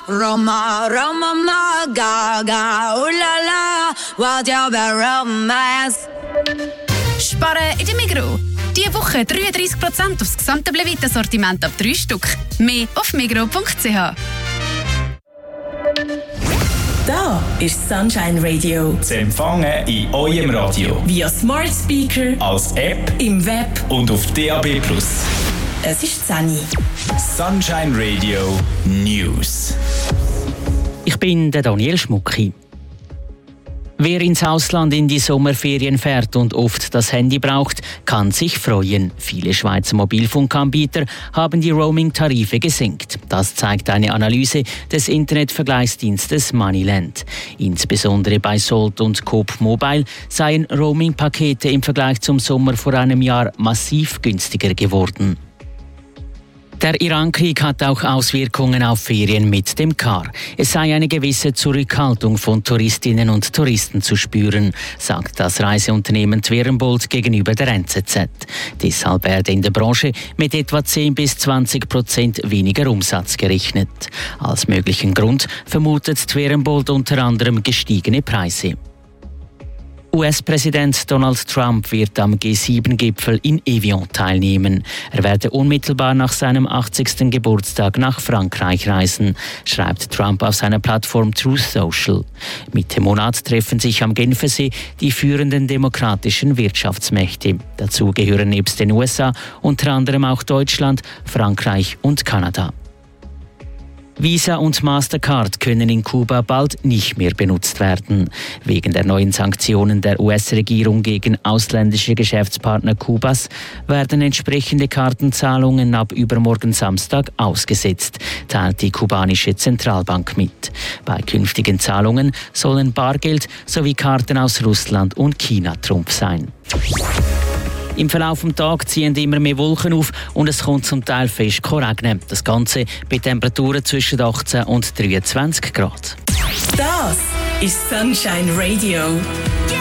Roma, Roma, ma, gaga, ulala, what your romance. Sparen in der Migros. Diese Woche 33% aufs gesamte Blevita-Sortiment ab 3 Stück. Mehr auf migros.ch. Da ist Sunshine Radio. Zu empfangen in eurem Radio. Via Smart Speaker, als App, im Web und auf DAB+. Es ist Sunny. Sunshine Radio News. Ich bin der Daniel Schmucki. Wer ins Ausland in die Sommerferien fährt und oft das Handy braucht, kann sich freuen. Viele Schweizer Mobilfunkanbieter haben die Roaming-Tarife gesenkt. Das zeigt eine Analyse des Internetvergleichsdienstes Moneyland. Insbesondere bei Salt und Coop Mobile seien Roaming-Pakete im Vergleich zum Sommer vor einem Jahr massiv günstiger geworden. Der Irankrieg hat auch Auswirkungen auf Ferien mit dem Car. Es sei eine gewisse Zurückhaltung von Touristinnen und Touristen zu spüren, sagt das Reiseunternehmen Twerenbold gegenüber der NZZ. Deshalb werde in der Branche mit etwa 10-20% weniger Umsatz gerechnet. Als möglichen Grund vermutet Twerenbold unter anderem gestiegene Preise. US-Präsident Donald Trump wird am G7-Gipfel in Evian teilnehmen. Er werde unmittelbar nach seinem 80. Geburtstag nach Frankreich reisen, schreibt Trump auf seiner Plattform Truth Social. Mitte Monat treffen sich am Genfersee die führenden demokratischen Wirtschaftsmächte. Dazu gehören nebst den USA unter anderem auch Deutschland, Frankreich und Kanada. Visa und Mastercard können in Kuba bald nicht mehr benutzt werden. Wegen der neuen Sanktionen der US-Regierung gegen ausländische Geschäftspartner Kubas werden entsprechende Kartenzahlungen ab übermorgen Samstag ausgesetzt, teilt die kubanische Zentralbank mit. Bei künftigen Zahlungen sollen Bargeld sowie Karten aus Russland und China Trumpf sein. Im Verlauf des Tages ziehen immer mehr Wolken auf und es kommt zum Teil fest regnen. Das Ganze bei Temperaturen zwischen 18 und 23 Grad. Das ist Sunshine Radio.